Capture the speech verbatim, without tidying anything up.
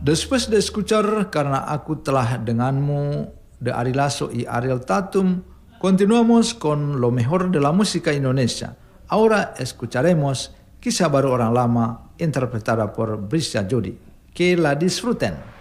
Después de escuchar Karena Aku Telah Denganmu de Ari Lasso y Ariel Tatum, continuamos con lo mejor de la música Indonesia. Ahora escucharemos Kisah Baru Orang Lama interpretada por Brisha Jody. Que la disfruten.